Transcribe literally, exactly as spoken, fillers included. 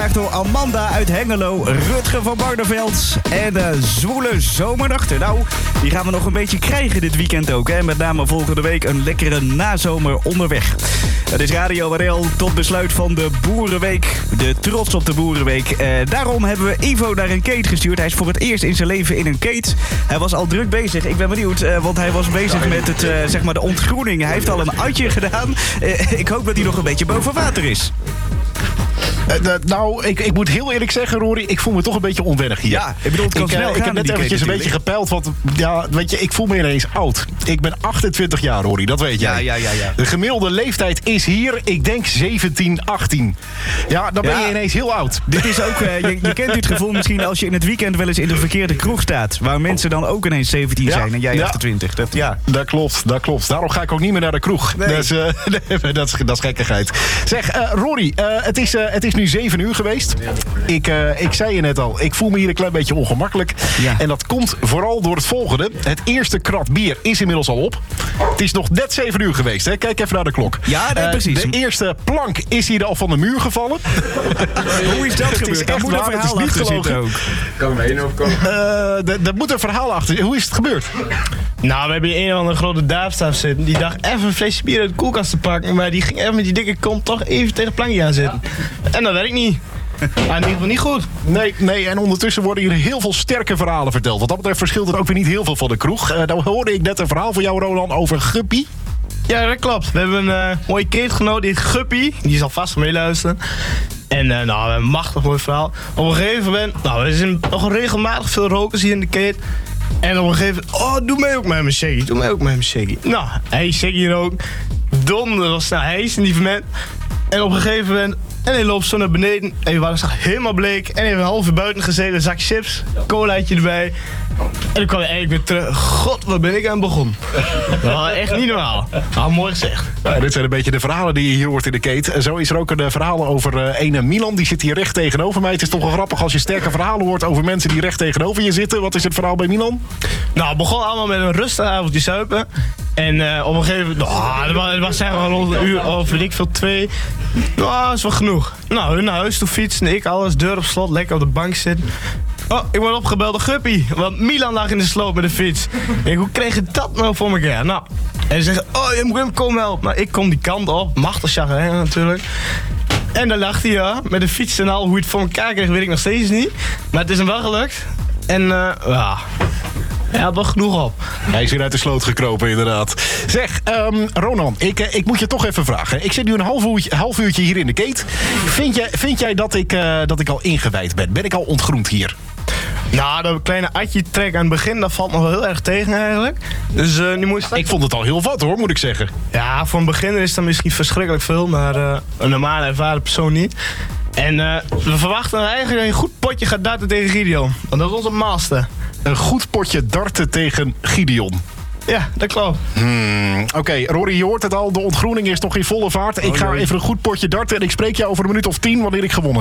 gevraagd door Amanda uit Hengelo, Rutger van Barneveld en de zwoele zomernachten. Nou, die gaan we nog een beetje krijgen dit weekend ook. Hè? Met name volgende week een lekkere nazomer onderweg. Het is Radio R L tot besluit van de Boerenweek. De trots op de Boerenweek. Eh, daarom hebben we Ivo naar een keet gestuurd. Hij is voor het eerst in zijn leven in een keet. Hij was al druk bezig. Ik ben benieuwd, eh, want hij was bezig met het, eh, zeg maar de ontgroening. Hij heeft al een atje gedaan. Eh, ik hoop dat hij nog een beetje boven water is. Uh, uh, nou, ik, ik moet heel eerlijk zeggen, Rory, ik voel me toch een beetje onwennig hier. Ja, ik bedoel, het kan ik, snel uh, gaan. Ik heb net eventjes een beetje gepeild, want ja, weet je, ik voel me ineens oud. Ik ben achtentwintig jaar, Rory, dat weet jij. Ja, ja, ja, ja. De gemiddelde leeftijd is hier, ik denk zeventien, achttien. Ja, dan ben ja. je ineens heel oud. Dit is ook, uh, je, je kent dit gevoel misschien als je in het weekend wel eens in de verkeerde kroeg staat. Waar mensen dan ook ineens zeventien ja, zijn en jij ja. achtentwintig. Dat, ja. dat klopt, dat klopt. Daarom ga ik ook niet meer naar de kroeg. Nee. Dat, is, uh, dat, is, dat is gekkigheid. Zeg, uh, Rory, uh, het, is, uh, het is nu zeven uur geweest. Ik, uh, ik zei je net al, ik voel me hier een klein beetje ongemakkelijk. Ja. En dat komt vooral door het volgende. Het eerste krat bier is inmiddels al op. Het is nog net zeven uur geweest, hè? Kijk even naar de klok. Ja, nee, uh, precies. De eerste plank is hier al van de muur gevallen. Hoe is dat het gebeurd? Is echt waar, het is niet gelogen. Ook. Kan er één opkomen? Uh, er moet een verhaal achter. Hoe is het gebeurd? Nou, we hebben hier een of andere grote daafstaaf zitten. Die dacht even een flesje bier uit de koelkast te pakken. Maar die ging even met die dikke kont toch even tegen het plankje aan zitten. Ja. En dat werkt niet. Ah, in ieder geval niet goed. Nee, nee, en ondertussen worden hier heel veel sterke verhalen verteld. Wat dat betreft verschilt het ook weer niet heel veel van de kroeg. Uh, dan hoorde ik net een verhaal van jou, Roland, over Guppy. Ja, dat klopt. We hebben een uh, mooie keetgenoot, die heet Guppy. Die zal vast meeluisteren. En uh, nou, een machtig mooi verhaal. Op een gegeven moment, nou, er zijn nog regelmatig veel rokers hier in de keet. En op een gegeven moment, oh, doe mij ook met mijn shaggy. Doe mij ook met mijn shaggy. Nou, hij shaggy er ook. Donder was nou, hij is in die moment. En op een gegeven moment, en hij loopt zo naar beneden. En hij was helemaal bleek. En hij heeft een half uur buiten gezeten, een zak chips, colaatje erbij. En dan kwam hij eigenlijk weer terug. God, wat ben ik aan begonnen. Dat was echt niet normaal. Nou, mooi gezegd. Ja, dit zijn een beetje de verhalen die je hier hoort in de keet. Zo is er ook een verhaal over uh, ene Milan. Die zit hier recht tegenover mij. Het is toch wel grappig als je sterke verhalen hoort over mensen die recht tegenover je zitten. Wat is het verhaal bij Milan? Nou, het begon allemaal met een rustig avondje zuipen. En uh, op een gegeven moment, oh, het was, het was zeg maar rond een uur of weet ik veel, twee. Nou, dat is wel genoeg. Nou, hun naar huis toe fietsen, ik alles, deur op slot, lekker op de bank zitten. Oh, ik word opgebeld door Guppy, want Milan lag in de sloot met de fiets. Ik denk, hoe kreeg je dat nou voor elkaar? Nou, en ze zeggen, oh, je moet hem komen helpen. Nou, ik kom die kant op, machtig chagrin natuurlijk. En dan lag hij, ja, met de fiets en al. Hoe hij het voor elkaar kreeg, weet ik nog steeds niet. Maar het is hem wel gelukt. En, uh, ja... Hij had wel genoeg op. Hij is weer uit de sloot gekropen, inderdaad. Zeg, um, Ronan, ik, ik moet je toch even vragen. Ik zit nu een half uurtje, half uurtje hier in de keet. Vind jij, vind jij dat, ik, uh, dat ik al ingewijd ben? Ben ik al ontgroend hier? Nou, dat kleine atje trek aan het begin, dat valt nog wel heel erg tegen eigenlijk. Dus uh, nu moet je... Ik vond het al heel wat hoor, moet ik zeggen. Ja, voor een beginner is dat misschien verschrikkelijk veel, maar uh, een normaal ervaren persoon niet. En uh, we verwachten eigenlijk dat je een goed potje gaat darten tegen Gideon. Want dat is onze master. Een goed potje darten tegen Gideon. Ja, dat klopt. Hmm, Oké, okay, Rory, je hoort het al. De ontgroening is nog in volle vaart. Ik ga even een goed potje darten en ik spreek jou over een minuut of tien wanneer ik gewonnen heb.